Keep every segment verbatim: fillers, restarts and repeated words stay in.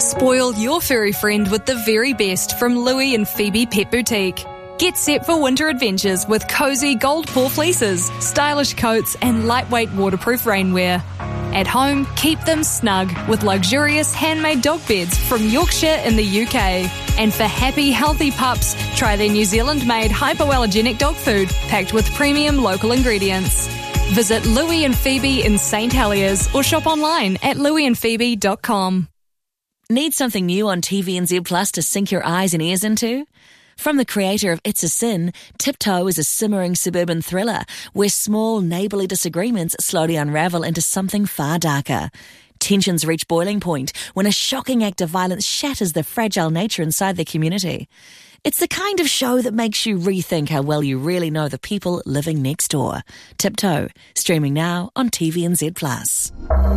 Spoil your furry friend with the very best from Louie and Phoebe Pet Boutique. Get set for winter adventures with cosy gold paw fleeces, stylish coats and lightweight waterproof rainwear. At home, keep them snug with luxurious handmade dog beds from Yorkshire in the U K. And for happy, healthy pups, try their New Zealand-made hypoallergenic dog food packed with premium local ingredients. Visit Louie and Phoebe in Saint Heliers or shop online at louie and phoebe dot com. Need something new on T V N Z Plus to sink your eyes and ears into? From the creator of It's a Sin, Tiptoe is a simmering suburban thriller where small neighbourly disagreements slowly unravel into something far darker. Tensions reach boiling point when a shocking act of violence shatters the fragile nature inside their community. It's the kind of show that makes you rethink how well you really know the people living next door. Tiptoe, streaming now on T V N Z Plus.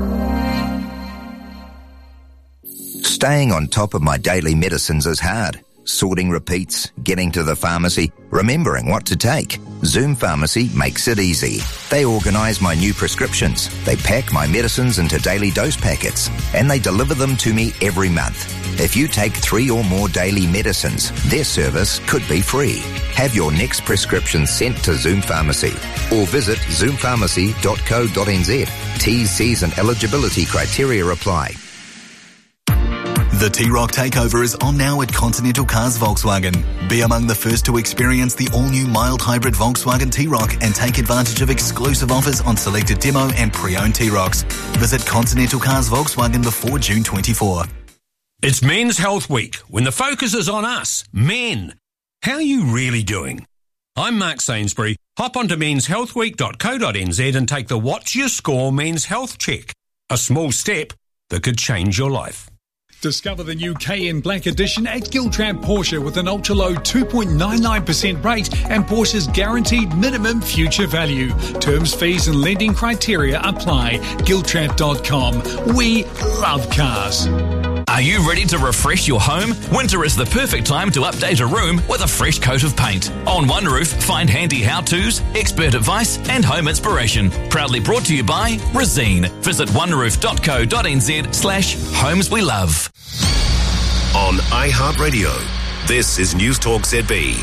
Staying on top of my daily medicines is hard. Sorting repeats, getting to the pharmacy, remembering what to take. Zoom Pharmacy makes it easy. They organise my new prescriptions. They pack my medicines into daily dose packets, and they deliver them to me every month. If you take three or more daily medicines, their service could be free. Have your next prescription sent to Zoom Pharmacy or visit zoom pharmacy dot co dot n z. T's, C's and eligibility criteria apply. The T-Rock Takeover is on now at Continental Cars Volkswagen. Be among the first to experience the all-new mild hybrid Volkswagen T-Rock and take advantage of exclusive offers on selected demo and pre-owned T-Rocks. Visit Continental Cars Volkswagen before June twenty-fourth. It's Men's Health Week, when the focus is on us, men. How are you really doing? I'm Mark Sainsbury. Hop onto mens health week dot co dot n z and take the What's Your Score Men's Health Check. A small step that could change your life. Discover the new Cayenne Black Edition at Giltrap Porsche with an ultra-low two point nine nine percent rate and Porsche's guaranteed minimum future value. Terms, fees and lending criteria apply. Giltrap dot com. We love cars. Are you ready to refresh your home? Winter is the perfect time to update a room with a fresh coat of paint. On One Roof, find handy how-tos, expert advice and home inspiration. Proudly brought to you by Resene. Visit one roof dot co dot n z slash homes we love. On iHeartRadio, this is News Talk Z B.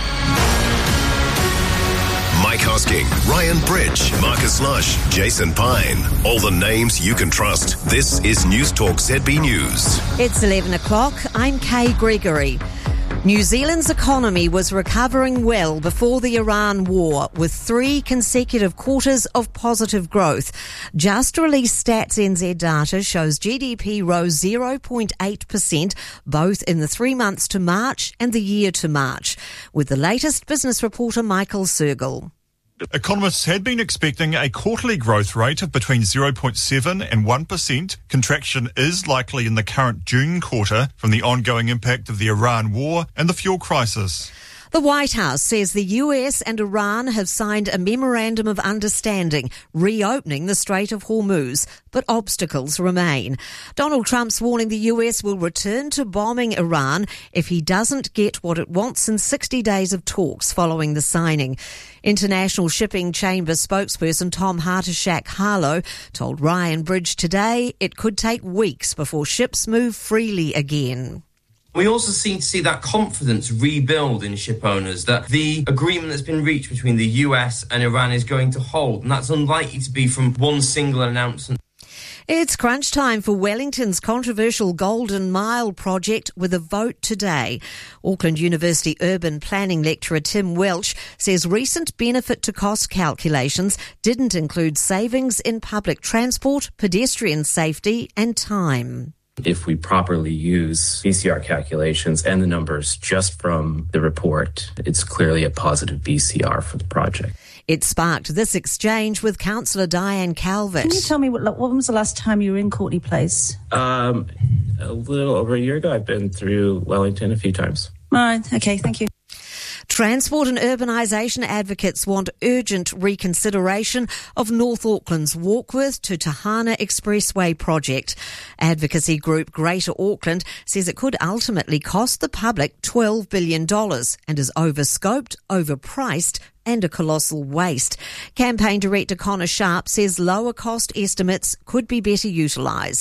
Mike Hosking, Ryan Bridge, Marcus Lush, Jason Pine. All the names you can trust. This is News Talk Z B News. It's eleven o'clock. I'm Kay Gregory. New Zealand's economy was recovering well before the Iran war, with three consecutive quarters of positive growth. Just released Stats N Z data shows G D P rose zero point eight percent, both in the three months to March and the year to March. With the latest business reporter Michael Sergel. Economists had been expecting a quarterly growth rate of between zero point seven and one percent. Contraction is likely in the current June quarter from the ongoing impact of the Iran war and the fuel crisis. The White House says the U S and Iran have signed a memorandum of understanding, reopening the Strait of Hormuz, but obstacles remain. Donald Trump's warning the U S will return to bombing Iran if he doesn't get what it wants in sixty days of talks following the signing. International Shipping Chamber spokesperson Tom Hartishak-Harlow told Ryan Bridge today it could take weeks before ships move freely again. We also seem to see that confidence rebuild in ship owners, that the agreement that's been reached between the U S and Iran is going to hold, and that's unlikely to be from one single announcement. It's crunch time for Wellington's controversial Golden Mile project with a vote today. Auckland University urban planning lecturer Tim Welch says recent benefit to cost calculations didn't include savings in public transport, pedestrian safety and time. If we properly use B C R calculations and the numbers just from the report, it's clearly a positive B C R for the project. It sparked this exchange with Councillor Diane Calvert. Can you tell me, what, when was the last time you were in Courtney Place? Um, a little over a year ago. I've been through Wellington a few times. All right, okay, thank you. Transport and urbanisation advocates want urgent reconsideration of North Auckland's Warkworth to Tahana Expressway project. Advocacy group Greater Auckland says it could ultimately cost the public twelve billion dollars and is overscoped, overpriced and a colossal waste. Campaign Director Connor Sharp says lower cost estimates could be better utilised.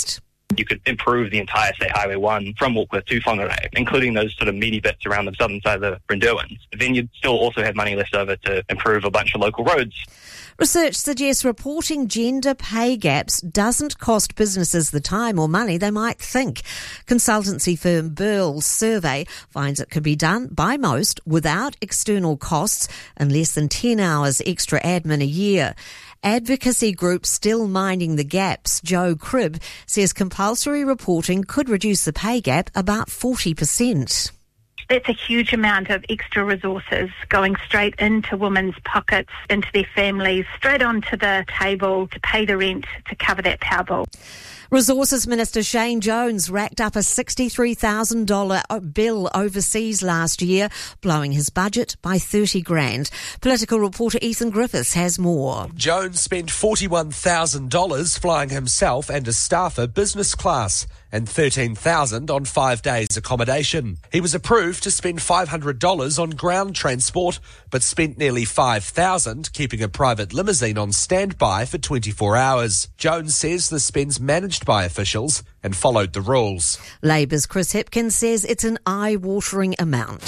You could improve the entire State Highway one from Warkworth to Whangarei, including those sort of meaty bits around the southern side of the Brynderwyns. Then you'd still also have money left over to improve a bunch of local roads. Research suggests reporting gender pay gaps doesn't cost businesses the time or money they might think. Consultancy firm Burl's survey finds it can be done by most without external costs and less than ten hours extra admin a year. Advocacy group Still Minding the Gaps, Joe Cribb, says compulsory reporting could reduce the pay gap about forty percent. That's a huge amount of extra resources going straight into women's pockets, into their families, straight onto the table to pay the rent, to cover that power bill. Resources Minister Shane Jones racked up a sixty-three thousand dollars bill overseas last year, blowing his budget by thirty grand. Political reporter Ethan Griffiths has more. Jones spent forty-one thousand dollars flying himself and a staffer business class and thirteen thousand dollars on five days accommodation. He was approved to spend five hundred dollars on ground transport, but spent nearly five thousand dollars keeping a private limousine on standby for twenty-four hours. Jones says the spend's managed by officials and followed the rules. Labour's Chris Hipkins says it's an eye-watering amount.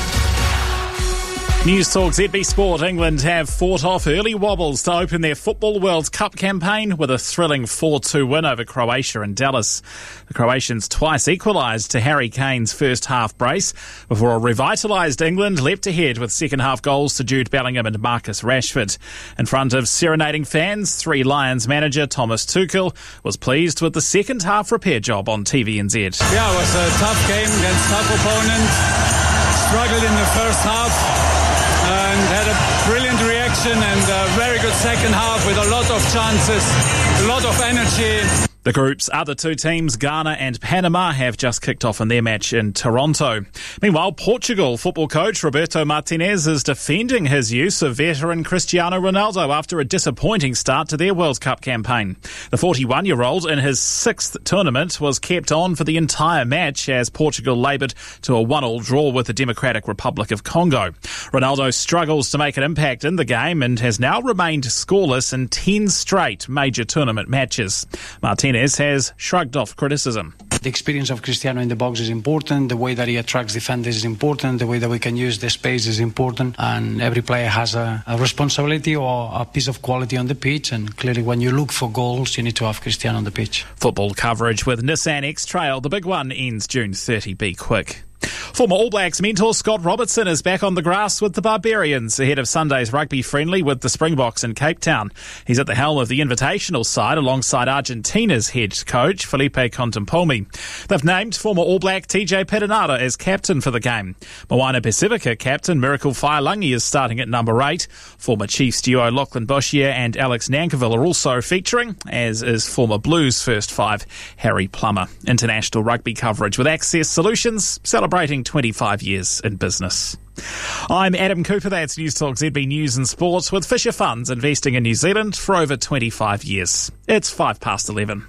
News Talk Z B Sport. England have fought off early wobbles to open their Football World Cup campaign with a thrilling four two win over Croatia in Dallas. The Croatians twice equalised to Harry Kane's first half brace before a revitalised England leapt ahead with second half goals to Jude Bellingham and Marcus Rashford. In front of serenading fans, Three Lions manager Thomas Tuchel was pleased with the second half repair job on T V N Z. Yeah, it was a tough game against tough opponent. Struggled in the first half. And had a brilliant reaction and a very good second half with a lot of chances, a lot of energy. The group's other two teams, Ghana and Panama, have just kicked off in their match in Toronto. Meanwhile, Portugal football coach Roberto Martinez is defending his use of veteran Cristiano Ronaldo after a disappointing start to their World Cup campaign. The forty-one-year-old in his sixth tournament was kept on for the entire match as Portugal laboured to a one-all draw with the Democratic Republic of Congo. Ronaldo struggles to make an impact in the game and has now remained scoreless in ten straight major tournament matches. Martinez has shrugged off criticism. The experience of Cristiano in the box is important, the way that he attracts defenders is important, the way that we can use the space is important, and every player has a, a responsibility or a piece of quality on the pitch, and clearly when you look for goals you need to have Cristiano on the pitch. Football coverage with Nissan X-Trail. The big one ends June thirtieth. Be quick. Former All Blacks mentor Scott Robertson is back on the grass with the Barbarians ahead of Sunday's rugby friendly with the Springboks in Cape Town. He's at the helm of the Invitational side alongside Argentina's head coach Felipe Contempomi. They've named former All Black T J Perenara as captain for the game. Moana Pacifica captain Miracle Whailangi is starting at number eight. Former Chiefs duo Lachlan Boshier and Alex Nankivell are also featuring, as is former Blues first five Harry Plummer. International rugby coverage with Access Solutions, celebrating twenty-five years in business. I'm Adam Cooper, that's News Talk Z B News and Sports, with Fisher Funds investing in New Zealand for over twenty-five years. It's five past eleven.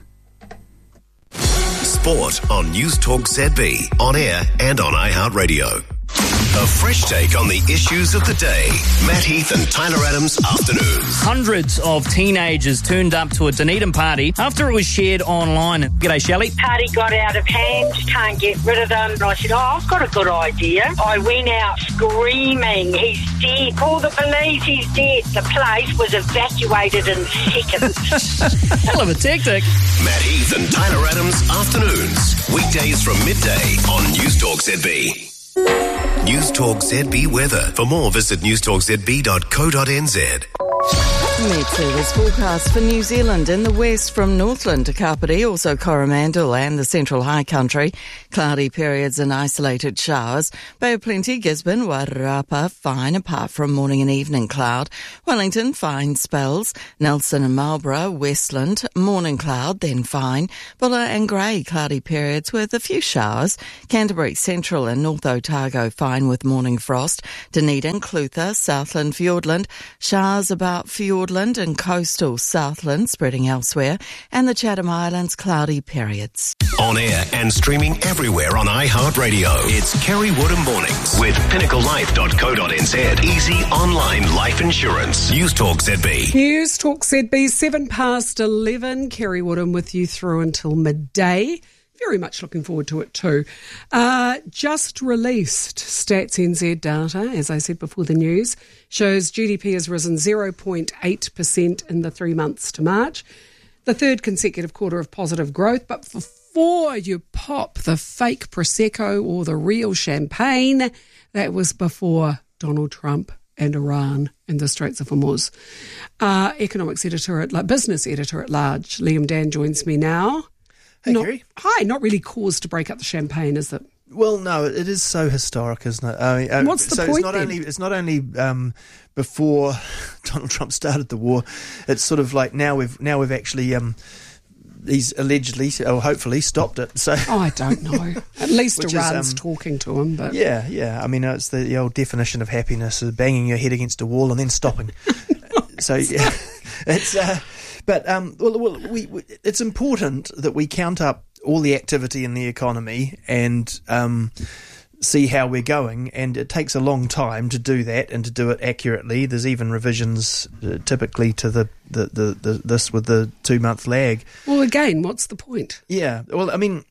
Sport on News Talk Z B, on air and on iHeartRadio. A fresh take on the issues of the day. Matt Heath and Tyler Adams Afternoons. Hundreds of teenagers turned up to a Dunedin party after it was shared online. G'day, Shelley. Party got out of hand, can't get rid of them. And I said, oh, I've got a good idea. I went out screaming, he's dead. Call the police, he's dead. The place was evacuated in seconds. Hell of a tactic. Matt Heath and Tyler Adams Afternoons. Weekdays from midday on News Talk Z B. News Talk Z B weather. For more, visit news talk z b dot co dot n z. Met Service forecast for New Zealand in the west from Northland to Kapiti, also Coromandel and the Central High Country. Cloudy periods and isolated showers. Bay of Plenty, Gisborne, Wairarapa, fine apart from morning and evening cloud. Wellington, fine spells. Nelson and Marlborough, Westland, morning cloud, then fine. Bulla and Grey, cloudy periods with a few showers. Canterbury, Central and North Otago, fine with morning frost. Dunedin, Clutha, Southland, Fiordland, showers about Fiord Nordland and coastal Southland spreading elsewhere, and the Chatham Islands cloudy periods. On air and streaming everywhere on iHeartRadio. It's Kerry Woodham Mornings with pinnacle life dot co dot n z. Easy online life insurance. News Talk Z B. News Talk Z B, seven past eleven. Kerry Woodham with you through until midday. Very much looking forward to it too. Uh, just released Stats N Z data, as I said before the news, shows G D P has risen zero point eight percent in the three months to March, the third consecutive quarter of positive growth. But before you pop the fake Prosecco or the real champagne, that was before Donald Trump and Iran and the Straits of Hormuz. Uh, economics editor at, business editor at large, Liam Dan joins me now. Hey, not, Kerry. Hi, not really cause to break up the champagne, is it? Well, no, it is so historic, isn't it? I mean, uh, What's the so point it's not then? only it's not only um, before Donald Trump started the war. It's sort of like now we've now we've actually um, he's allegedly or hopefully stopped it. So oh, I don't know. At least Which Iran's is, um, talking to him, but yeah, yeah. I mean, uh, it's the, the old definition of happiness: is banging your head against a wall and then stopping. no, so yeah, it's. Uh, but um, well, well we, we it's important that we count up all the activity in the economy and um, see how we're going, and it takes a long time to do that and to do it accurately. There's even revisions uh, typically to the, the, the, the this with the two month lag. Well, again, what's the point? Yeah, well, I mean,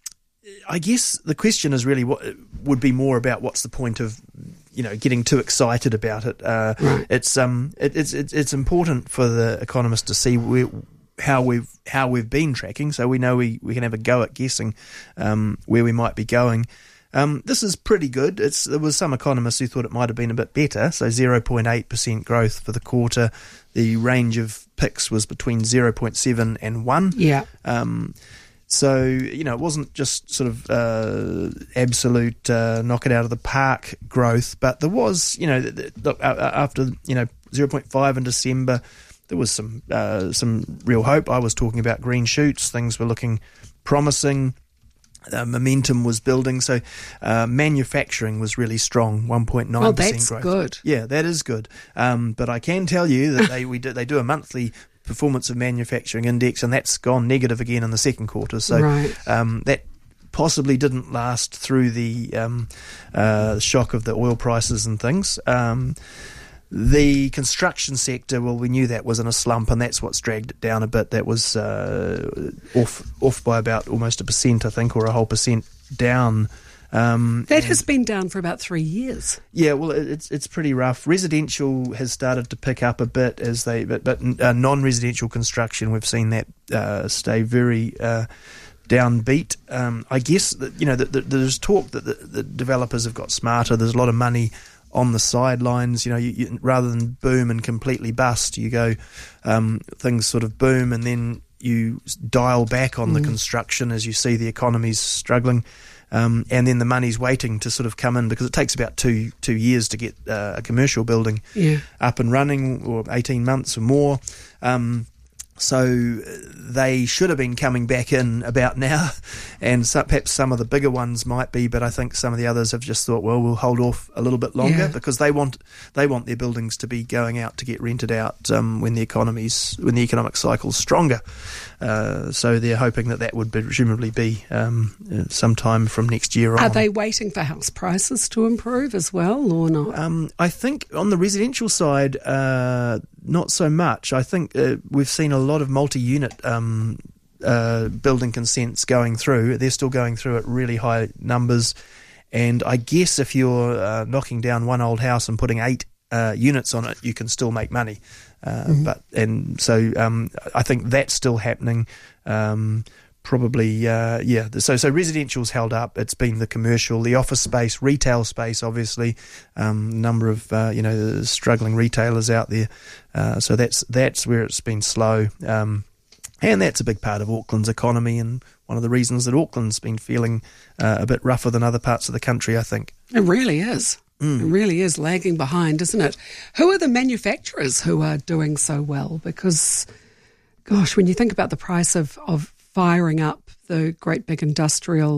I guess the question is really what would be more about what's the point of you know getting too excited about it. Uh, right. It's um it, it's it's it's important for the economists to see where. how we've how we've been tracking, so we know we, we can have a go at guessing um, where we might be going. Um, this is pretty good. It's there was some economists who thought it might have been a bit better, so zero point eight percent growth for the quarter. The range of picks was between zero point seven and one. Yeah. Um, so, you know, it wasn't just sort of uh, absolute uh, knock it out of the park growth, but there was, you know, look, after, you know, zero point five in December, there was some uh, some real hope. I was talking about green shoots. Things were looking promising. Uh, momentum was building. So uh, manufacturing was really strong, one point nine percent oh, that's growth. good. Yeah, that is good. Um, but I can tell you that they we do, they do a monthly performance of manufacturing index, and that's gone negative again in the second quarter. So right. um, that possibly didn't last through the um, uh, shock of the oil prices and things. Um The construction sector, well, we knew that was in a slump, and that's what's dragged it down a bit. That was uh, off off by about almost a percent, I think, or a whole percent down. Um, that has been down for about three years. Yeah, well, it's it's pretty rough. Residential has started to pick up a bit as they, but, but uh, non-residential construction, we've seen that uh, stay very uh, downbeat. Um, I guess that, you know that, that there's talk that the, the developers have got smarter. There's a lot of money on the sidelines, you know, you, you, rather than boom and completely bust, you go, um, things sort of boom and then you dial back on mm. the construction as you see the economy's struggling, um, and then the money's waiting to sort of come in because it takes about two two years to get uh, a commercial building yeah. up and running, or eighteen months or more. Um, So they should have been coming back in about now, and so, perhaps some of the bigger ones might be, but I think some of the others have just thought, well, we'll hold off a little bit longer yeah. because they want they want their buildings to be going out to get rented out um, when the economy's when the economic cycle's stronger. Uh, so they're hoping that that would be, presumably be um, sometime from next year on. Are they waiting for house prices to improve as well, or not? Um, I think on the residential side, uh, not so much. I think uh, we've seen a lot of multi-unit um, uh, building consents going through. They're still going through at really high numbers. And I guess if you're uh, knocking down one old house and putting eight uh, units on it, you can still make money. Uh, mm-hmm. But and so um, I think that's still happening. Um, probably, uh, yeah. So so residential's held up. It's been the commercial, the office space, retail space. Obviously, um, number of uh, you know struggling retailers out there. Uh, so that's that's where it's been slow, um, and that's a big part of Auckland's economy, and one of the reasons that Auckland's been feeling uh, a bit rougher than other parts of the country, I think. It really is. Mm. It really is lagging behind, isn't it? Who are the manufacturers who are doing so well? Because, gosh, when you think about the price of, of firing up the great big industrial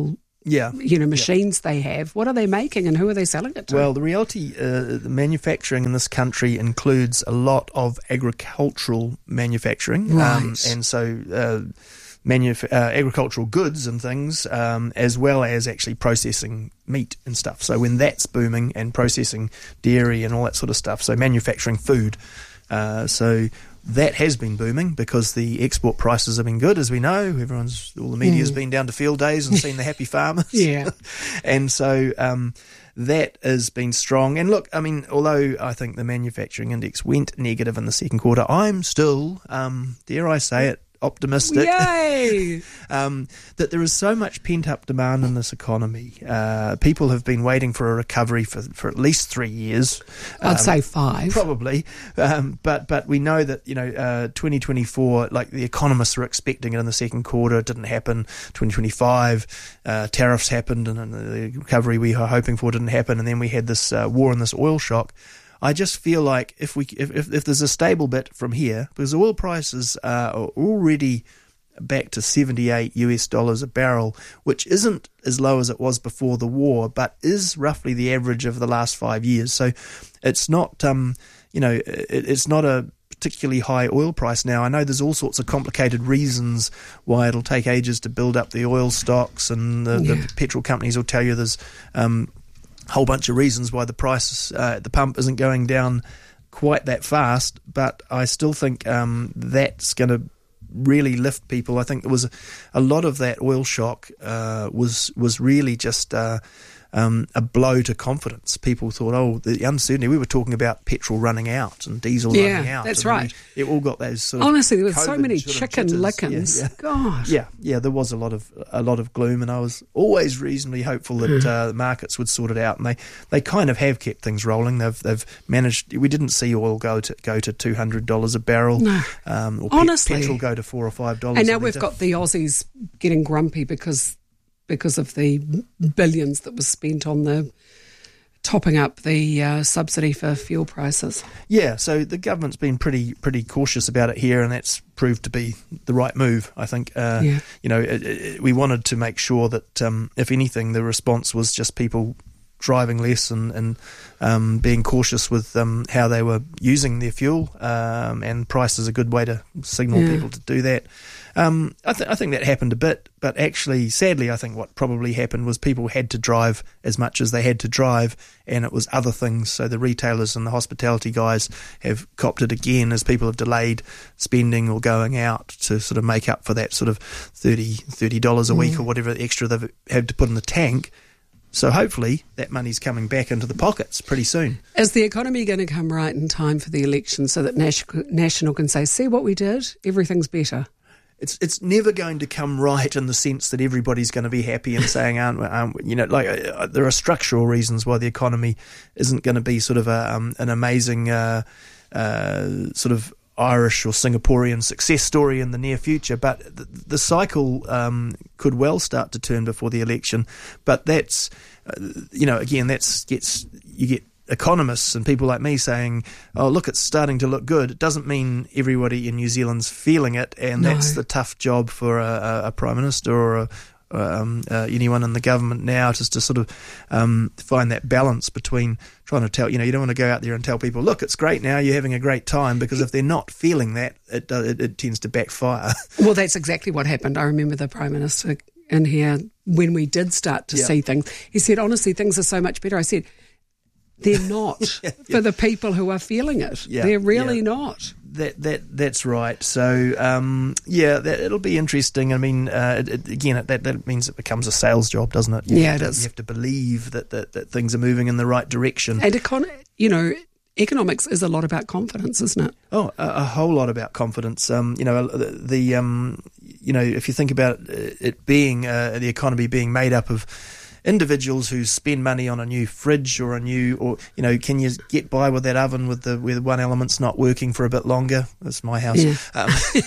Yeah. you know, machines yeah. they have. What are they making and who are they selling it to? Well, the reality, uh, the manufacturing in this country includes a lot of agricultural manufacturing. Right. Um, and so... Uh, Manuf- uh, agricultural goods and things, um, as well as actually processing meat and stuff. So when that's booming, and processing dairy and all that sort of stuff, so manufacturing food. Uh, so that has been booming because the export prices have been good, as we know. Everyone's, all the media's mm. been down to field days and seen the happy farmers. Yeah. And so um, that has been strong. And look, I mean, although I think the manufacturing index went negative in the second quarter, I'm still, um, dare I say it, optimistic Yay! um, that there is so much pent-up demand in this economy. Uh, people have been waiting for a recovery for, for at least three years. I'd um, say five. Probably. Um, but but we know that, you know, uh, twenty twenty-four, like the economists were expecting it in the second quarter. It didn't happen. twenty twenty-five, uh, tariffs happened, and, and the recovery we were hoping for didn't happen. And then we had this uh, war and this oil shock. I just feel like if we if, if, if there's a stable bit from here, because oil prices are already back to seventy-eight U S dollars a barrel, which isn't as low as it was before the war, but is roughly the average of the last five years. So it's not, um, you know, it, it's not a particularly high oil price now. I know there's all sorts of complicated reasons why it'll take ages to build up the oil stocks, and the, yeah. the petrol companies will tell you there's um, whole bunch of reasons why the price uh, at the pump isn't going down quite that fast, but I still think um, that's going to really lift people. I think there was a, a lot of that oil shock uh, was was really just uh, um, a blow to confidence. People thought, oh, the uncertainty. We were talking about petrol running out and diesel yeah, running out. That's and right. We, it all got those sort of honestly, there were COVID so many sort of chicken jitters. lickings. Yeah, yeah. Gosh. Yeah, yeah. There was a lot of a lot of gloom, and I was always reasonably hopeful that uh, the markets would sort it out, and they, they kind of have kept things rolling. They've they've managed. We didn't see oil go to go to two hundred dollars a barrel. No. Um, or honestly, pe- petrol go to four or five dollars. And now we've got the Aussies getting grumpy because because of the billions that was spent on the topping up the uh, subsidy for fuel prices. Yeah, so the government's been pretty pretty cautious about it here, and that's proved to be the right move, I think. Uh, yeah. You know, it, it, we wanted to make sure that, um, if anything, the response was just people driving less and, and um, being cautious with um, how they were using their fuel, um, and price is a good way to signal yeah. people to do that. Um, I, th- I think that happened a bit, but actually, sadly, I think what probably happened was people had to drive as much as they had to drive, and it was other things. So the retailers and the hospitality guys have copped it again as people have delayed spending or going out to sort of make up for that sort of thirty dollars thirty dollars a week mm. or whatever extra they've had to put in the tank. So hopefully that money's coming back into the pockets pretty soon. Is the economy going to come right in time for the election so that National can say, see what we did? Everything's better. It's it's never going to come right in the sense that everybody's going to be happy and saying, aren't we, aren't we? You know, like uh, there are structural reasons why the economy isn't going to be sort of a, um, an amazing uh, uh, sort of Irish or Singaporean success story in the near future, but the, the cycle um, could well start to turn before the election. But that's, uh, you know, again, that's gets you get economists and people like me saying, oh, look, it's starting to look good. It doesn't mean everybody in New Zealand's feeling it, and no. that's the tough job for a, a Prime Minister or a Um, uh, anyone in the government now, just to sort of um, find that balance between trying to tell, you know, you don't want to go out there and tell people, look, it's great now, you're having a great time, because if they're not feeling that, it, it, it tends to backfire. Well, that's exactly what happened. I remember the Prime Minister in here when we did start to yeah. see things. He said, honestly, things are so much better. I said, they're not yeah, for yeah. the people who are feeling it. Yeah, they're really yeah. not. That that that's right. So um, yeah, that, it'll be interesting. I mean, uh, it, it, again, it, that that means it becomes a sales job, doesn't it? You yeah, have it to, is. You have to believe that, that, that things are moving in the right direction. And econ- you know, economics is a lot about confidence, isn't it? Oh, a, a whole lot about confidence. Um, you know, the, the um, you know, if you think about it being uh, the economy being made up of individuals who spend money on a new fridge or a new, or you know, can you get by with that oven with the where one element's not working for a bit longer? That's my house. Yeah. Um,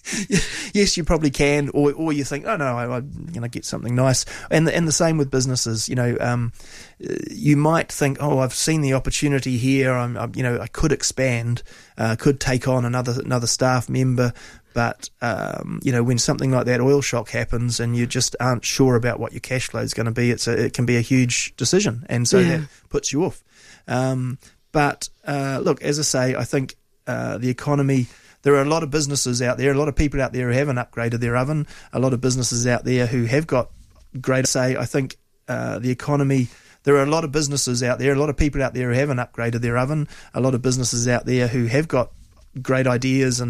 yes, you probably can, or or you think, oh no, I, I'm going to get something nice. And the, and the same with businesses. You know, um, you might think, oh, I've seen the opportunity here. I'm, I'm you know, I could expand, uh, could take on another another staff member. But, um, you know, when something like that oil shock happens and you just aren't sure about what your cash flow is going to be, it's a, it can be a huge decision. And so Yeah. that puts you off. Um, but, uh, look, as I say, I think uh, the economy, there are a lot of businesses out there, a lot of people out there who haven't upgraded their oven, a lot of businesses out there who have got great, say, I think uh, the economy, there are a lot of businesses out there, a lot of people out there who haven't upgraded their oven, a lot of businesses out there who have got great ideas and